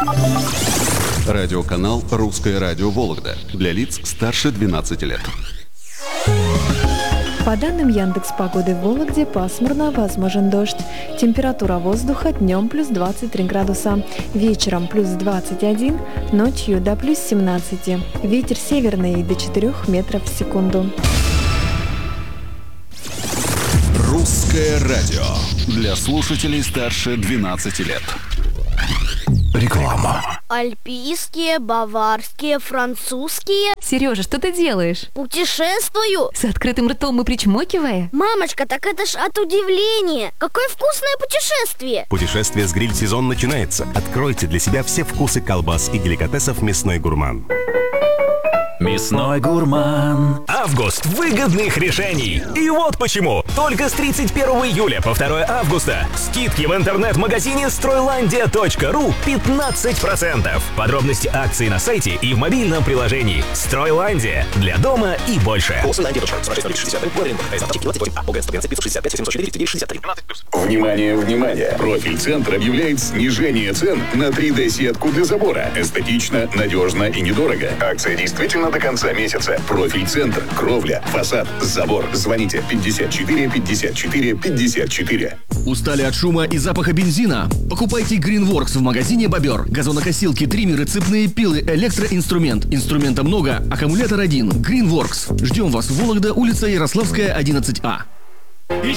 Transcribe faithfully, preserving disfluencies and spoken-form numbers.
Радиоканал «Русское радио Вологда» для лиц старше двенадцати лет. По данным Яндекс.Погоды в Вологде пасмурно, возможен дождь. Температура воздуха днем плюс двадцать три градуса, вечером плюс двадцать один, ночью до плюс семнадцати. Ветер северный до четырёх метров в секунду. Русское радио для слушателей старше двенадцати лет. Реклама. Альпийские, баварские, французские. Сережа, что ты делаешь? Путешествую. С открытым ртом и причмокивая? Мамочка, так это ж от удивления. Какое вкусное путешествие. Путешествие с гриль-сезон начинается. Откройте для себя все вкусы колбас и деликатесов «Мясной гурман». Мясной гурман. Август выгодных решений. И вот почему. Только с тридцать первого июля по второе августа скидки в интернет-магазине стройландия точка ру пятнадцать процентов. Подробности акций на сайте и в мобильном приложении. Стройландия. Для дома и больше. Внимание, внимание! Профиль-центр объявляет снижение цен на три дэ-сетку для забора. Эстетично, надежно и недорого. Акция действительно до конца месяца. Профиль-центр, кровля, фасад, забор. Звоните пятьдесят четыре пятьдесят четыре пятьдесят четыре. Устали от шума и запаха бензина? Покупайте Greenworks в магазине «Бобер». Газонокосилки, триммеры, цепные пилы, электроинструмент. Инструмента много, аккумулятор один. Greenworks. Ждем вас в Вологда, улица Ярославская, одиннадцать А.